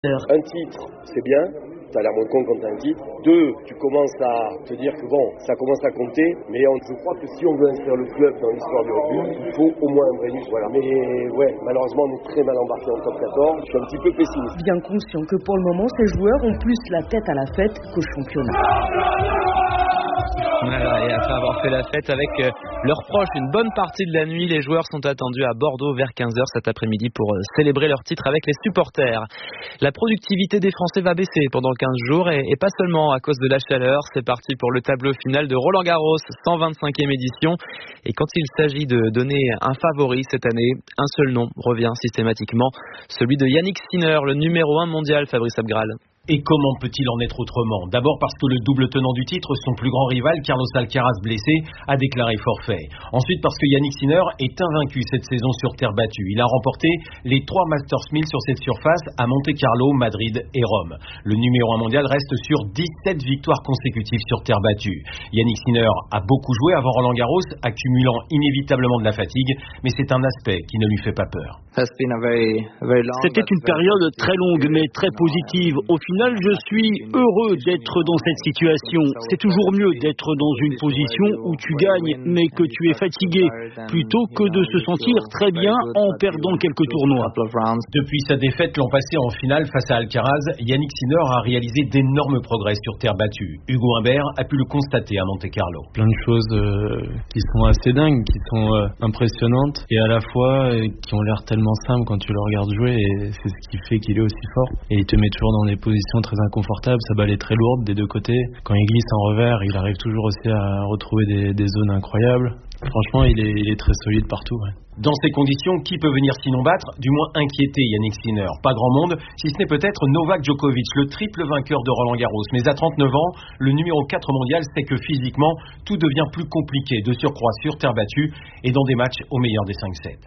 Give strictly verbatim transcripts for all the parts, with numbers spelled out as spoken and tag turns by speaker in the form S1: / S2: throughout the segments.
S1: Un titre, c'est bien. T'as l'air moins con quand t'as un titre. Deux, tu commences à te dire que bon, ça commence à compter, mais on, je crois que si on veut inscrire le club dans l'histoire du rugby, il faut au moins un vrai livre. Voilà. Mais ouais, malheureusement, on est très mal embarqué en top quatorze. Je suis un petit peu pessimiste.
S2: Bien conscient que pour le moment, ces joueurs ont plus la tête à la fête qu'au championnat.
S3: Voilà, et après avoir fait la fête avec euh, leurs proches une bonne partie de la nuit, les joueurs sont attendus à Bordeaux vers quinze heures cet après-midi pour euh, célébrer leur titre avec les supporters. La productivité des Français va baisser pendant quinze jours et, et pas seulement à cause de la chaleur. C'est parti pour le tableau final de Roland-Garros, cent vingt-cinquième édition. Et quand il s'agit de donner un favori cette année, un seul nom revient systématiquement, celui de Yannick Sinner, le numéro un mondial, Fabrice Abgral.
S4: Et comment peut-il en être autrement ? D'abord parce que le double tenant du titre, son plus grand rival, Carlos Alcaraz blessé, a déclaré forfait. Ensuite parce que Yannick Sinner est invaincu cette saison sur terre battue. Il a remporté les trois Masters mille sur cette surface à Monte-Carlo, Madrid et Rome. Le numéro un mondial reste sur dix-sept victoires consécutives sur terre battue. Yannick Sinner a beaucoup joué avant Roland-Garros, accumulant inévitablement de la fatigue, mais c'est un aspect qui ne lui fait pas peur.
S5: C'était une période très longue mais très positive. Au final, je suis heureux d'être dans cette situation. C'est toujours mieux d'être dans une position où tu gagnes mais que tu es fatigué, plutôt que de se sentir très bien en perdant quelques tournois.
S4: Depuis sa défaite l'an passé en finale face à Alcaraz, Yannick Sinner a réalisé d'énormes progrès sur terre battue. Hugo Humbert a pu le constater à Monte-Carlo.
S6: Plein de choses euh, qui sont assez dingues, qui sont euh, impressionnantes et à la fois euh, qui ont l'air tellement simples quand tu le regardes jouer, et c'est ce qui fait qu'il est aussi fort. Et il te met toujours dans des positions très inconfortables, sa balle est très lourde des deux côtés. Quand il glisse en revers, il arrive toujours aussi à retrouver des, des zones incroyables. Franchement, il est, il est très solide partout. Ouais.
S4: Dans ces conditions, qui peut venir sinon battre, du moins inquiéter Yannick Sinner ? Pas grand monde, si ce n'est peut-être Novak Djokovic, le triple vainqueur de Roland-Garros. Mais à trente-neuf ans, le numéro quatre mondial sait que physiquement, tout devient plus compliqué, de surcroît sur terre battue et dans des matchs au meilleur des cinq sept.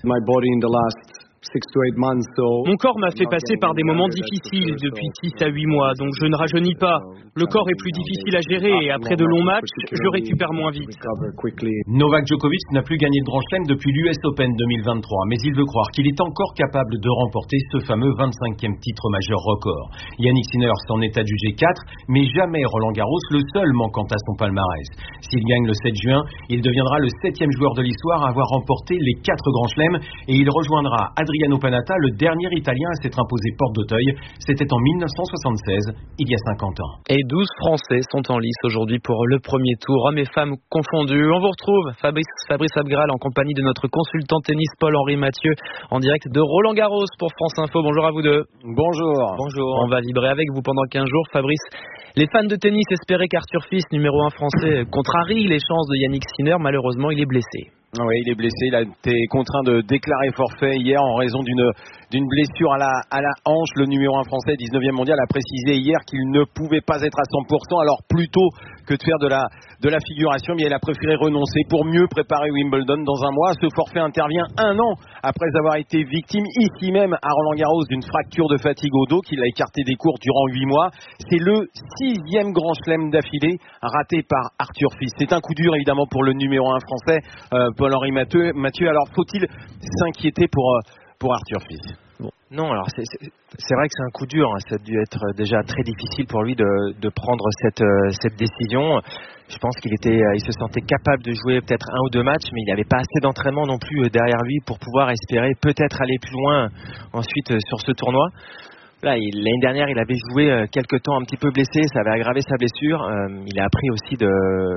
S5: Mon corps m'a fait passer par des moments difficiles depuis six à huit mois, donc je ne rajeunis pas. Le corps est plus difficile à gérer et après de longs matchs, je récupère moins vite.
S4: Novak Djokovic n'a plus gagné de Grand Chelem depuis l'U S Open deux mille vingt-trois, mais il veut croire qu'il est encore capable de remporter ce fameux vingt-cinquième titre majeur record. Yannick Sinner s'en est adjugé quatre, mais jamais Roland Garros, le seul manquant à son palmarès. S'il gagne le sept juin, il deviendra le septième joueur de l'histoire à avoir remporté les quatre Grands Chelems et il rejoindra Adriano Panatta, le dernier Italien à s'être imposé porte d'Auteuil. C'était en mille neuf cent soixante-seize, il y a cinquante ans.
S3: Et douze Français sont en lice aujourd'hui pour le premier tour, hommes et femmes confondus. On vous retrouve, Fabrice, Fabrice Abgral, en compagnie de notre consultant tennis Paul-Henri Mathieu, en direct de Roland-Garros pour France Info. Bonjour à vous deux.
S7: Bonjour.
S3: Bonjour. On va vibrer avec vous pendant quinze jours, Fabrice. Les fans de tennis espéraient qu'Arthur Fils, numéro un français, contrarie les chances de Yannick Sinner. Malheureusement, il est blessé.
S7: Oui, il est blessé. Il a été contraint de déclarer forfait hier en raison d'une d'une blessure à la à la hanche. Le numéro un français, dix-neuvième mondial, a précisé hier qu'il ne pouvait pas être à cent pour cent. Alors plutôt que de faire de la de la figuration, mais il a préféré renoncer pour mieux préparer Wimbledon dans un mois. Ce forfait intervient un an après avoir été victime ici même à Roland-Garros d'une fracture de fatigue au dos qu'il a écarté des cours durant huit mois. C'est le sixième grand chelem d'affilée raté par Arthur Fils. C'est un coup dur évidemment pour le numéro un français. Euh, Paul-Henri Mathieu, Mathieu, alors faut-il s'inquiéter pour, pour Arthur Fils ?
S8: Bon, non, alors c'est, c'est, c'est vrai que c'est un coup dur, hein. Ça a dû être déjà très difficile pour lui de, de prendre cette, euh, cette décision. Je pense qu'il était, il se sentait capable de jouer peut-être un ou deux matchs, mais il n'avait pas assez d'entraînement non plus derrière lui pour pouvoir espérer peut-être aller plus loin ensuite sur ce tournoi. Là, il, l'année dernière, il avait joué euh, quelques temps un petit peu blessé, ça avait aggravé sa blessure. Euh, il a appris aussi de...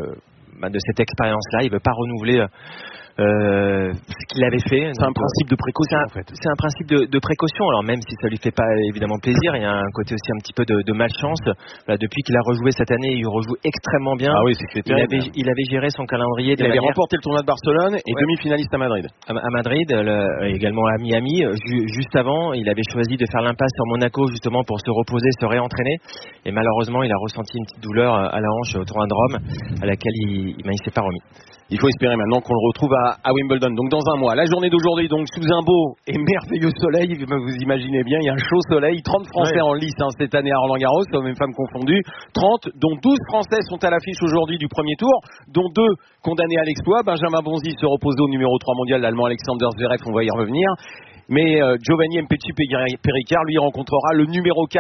S8: de cette expérience-là, il ne veut pas renouveler euh, ce qu'il avait fait.
S7: C'est un principe de précaution,
S8: un,
S7: en fait.
S8: C'est un principe de, de précaution. Alors même si ça lui fait pas évidemment plaisir, il y a un côté aussi un petit peu de, de malchance. Voilà, depuis qu'il a rejoué cette année, il rejoue extrêmement bien.
S7: Ah oui, c'est
S8: il avait, il avait géré son calendrier. De
S7: il avait
S8: manière...
S7: remporté le tournoi de Barcelone et ouais. demi-finaliste à Madrid.
S8: À, à Madrid, le, également à Miami. Ju, juste avant, il avait choisi de faire l'impasse sur Monaco justement pour se reposer, se réentraîner. Et malheureusement, il a ressenti une petite douleur à la hanche au tournoi de Rome, à laquelle il, il, il s'est pas remis.
S7: Il faut espérer maintenant qu'on le retrouve à, à Wimbledon. Donc dans un mois, la journée d'aujourd'hui, donc sous un beau et merveilleux soleil, vous imaginez bien, il y a un chaud soleil, trente Français ouais. en lice hein, cette année à Roland-Garros, hommes et femmes confondus, trente, dont douze Français sont à l'affiche aujourd'hui du premier tour, dont deux condamnés à l'exploit. Benjamin Bonzi se repose au numéro trois mondial, l'Allemand Alexander Zverev, on va y revenir. Mais euh, Giovanni Mpetshi Perricard, lui, rencontrera le numéro quatre.